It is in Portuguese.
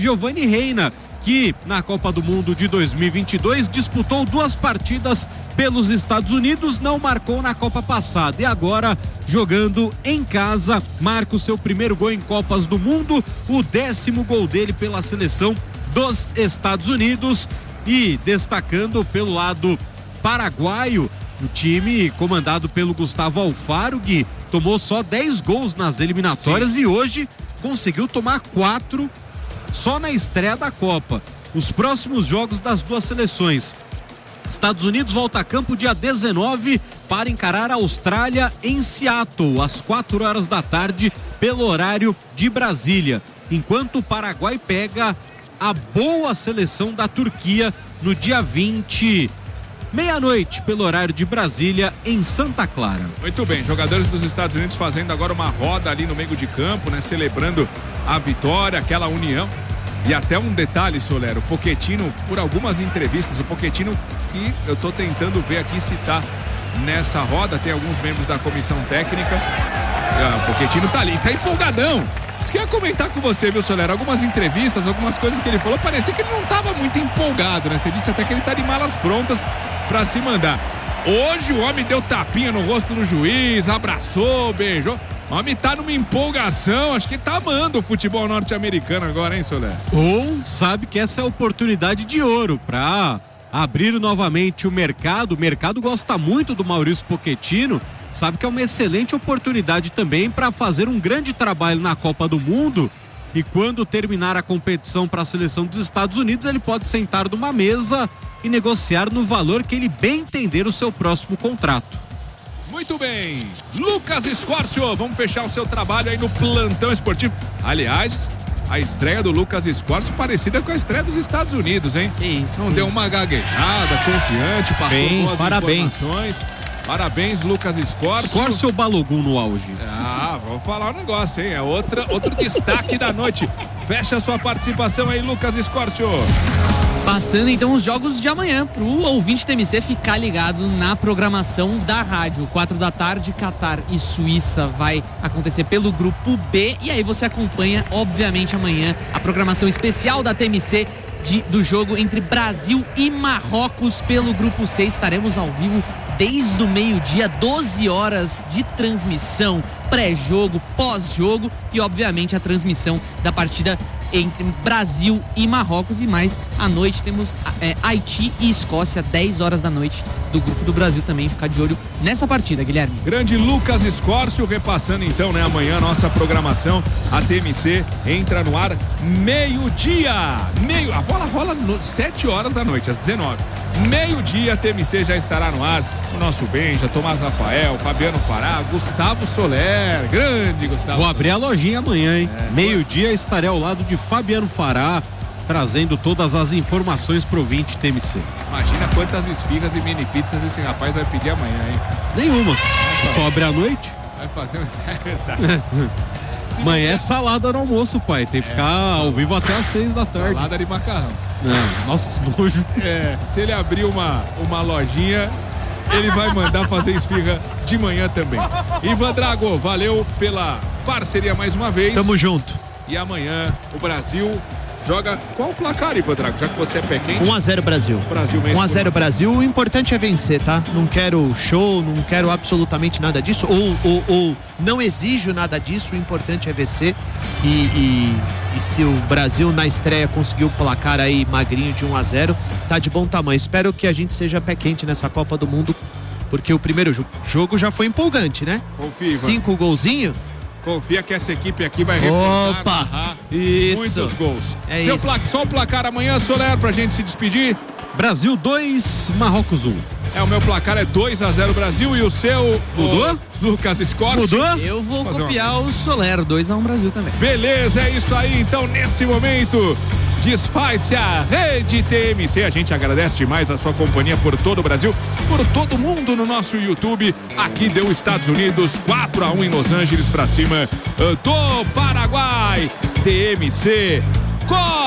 Giovanni Reina, que na Copa do Mundo de 2022 disputou 2 partidas pelos Estados Unidos, não marcou na Copa passada e agora, jogando em casa, marca o seu primeiro gol em Copas do Mundo, o 10º gol dele pela seleção dos Estados Unidos. E destacando pelo lado paraguaio, o time comandado pelo Gustavo Alfaro, Gui, tomou só 10 gols nas eliminatórias. Sim. E hoje conseguiu tomar 4 só na estreia da Copa. Os próximos jogos das duas seleções: Estados Unidos volta a campo dia 19 para encarar a Austrália em Seattle, às 4 horas da tarde, pelo horário de Brasília. Enquanto o Paraguai pega a boa seleção da Turquia no dia 20, meia-noite, pelo horário de Brasília, em Santa Clara. Muito bem, jogadores dos Estados Unidos fazendo agora uma roda ali no meio de campo, né? Celebrando a vitória, aquela união. E até um detalhe, Soler, o Pochettino, por algumas entrevistas, o Pochettino, que eu tô tentando ver aqui se tá nessa roda, tem alguns membros da comissão técnica. O Pochettino tá ali, tá empolgadão. Isso que eu ia comentar com você, viu, Soler? Algumas entrevistas, algumas coisas que ele falou, parecia que ele não tava muito empolgado, né? Você disse até que ele tá de malas prontas pra se mandar. Hoje o homem deu tapinha no rosto do juiz, abraçou, beijou. O homem tá numa empolgação, acho que tá amando o futebol norte-americano agora, hein, Soler? Ou sabe que essa é a oportunidade de ouro pra abrir novamente o mercado. O mercado gosta muito do Maurício Pochettino, sabe que é uma excelente oportunidade também para fazer um grande trabalho na Copa do Mundo, e quando terminar a competição para a seleção dos Estados Unidos, ele pode sentar numa mesa e negociar no valor que ele bem entender o seu próximo contrato. Muito bem, Lucas Escorcio, vamos fechar o seu trabalho aí no plantão esportivo. Aliás, a estreia do Lucas Escorcio parecida com a estreia dos Estados Unidos, hein? Isso. Não deu uma gaguejada, confiante, passou bem, boas informações. Parabéns, Lucas Escorcio. Escorcio ou Balogun no auge? Vamos falar um negócio, hein? É outro destaque da noite. Fecha a sua participação aí, Lucas Escorcio. Passando então os jogos de amanhã pro ouvinte TMC ficar ligado na programação da rádio. 4 da tarde, Catar e Suíça vai acontecer pelo grupo B, e aí você acompanha, obviamente, amanhã a programação especial da TMC do jogo entre Brasil e Marrocos pelo grupo C. Estaremos ao vivo desde o meio-dia, 12 horas de transmissão, pré-jogo, pós-jogo e obviamente a transmissão da partida entre Brasil e Marrocos. E mais à noite temos Haiti e Escócia, 10 horas da noite, do grupo do Brasil também. Ficar de olho nessa partida, Guilherme. Grande Lucas Escorcio, repassando então, né, amanhã a nossa programação. A TMC entra no ar meio-dia, a bola rola 7 horas da noite, às 19. Meio-dia, a TMC já estará no ar. O nosso Benja, Tomás Rafael, Fabiano Fará, Gustavo Soler, grande Gustavo. Vou abrir a lojinha amanhã, hein? Meio-dia estarei ao lado de Fabiano Fará, trazendo todas as informações pro ouvinte TMC. Imagina quantas esfirras e mini pizzas esse rapaz vai pedir amanhã, hein? Nenhuma. Só abre à noite. Vai fazer um... É verdade. Amanhã é salada no almoço, pai. Tem que ficar ao vivo até às 6 da tarde. Salada de macarrão. Nossa, nojo. Se ele abrir uma lojinha, ele vai mandar fazer esfirra de manhã também. Ivan Drago, valeu pela parceria mais uma vez. Tamo junto. E amanhã o Brasil joga qual o placar, Ivan Drago? Já que você é pé quente. 1-0 Brasil. 1-0 Brasil. O importante é vencer, tá? Não quero show, não quero absolutamente nada disso. Ou não exijo nada disso. O importante é vencer. E se o Brasil na estreia conseguiu o placar aí magrinho de 1-0, tá de bom tamanho. Espero que a gente seja pé quente nessa Copa do Mundo, porque o primeiro jogo já foi empolgante, né? Confia, Ivan. 5 golzinhos. Confia que essa equipe aqui vai representar muitos gols. Só o placar amanhã, Soler, pra gente se despedir. Brasil 2, Marrocos 1. O meu placar é 2-0 Brasil. E o seu? Mudou? Lucas Escorcio. Mudou? Eu vou copiar o Soler, 2-1 Brasil também. Beleza, é isso aí. Então, nesse momento, desfaz-se a Rede TMC. A gente agradece demais a sua companhia por todo o Brasil, por todo mundo no nosso YouTube. Aqui deu Estados Unidos 4-1 em Los Angeles pra cima do Paraguai. TMC.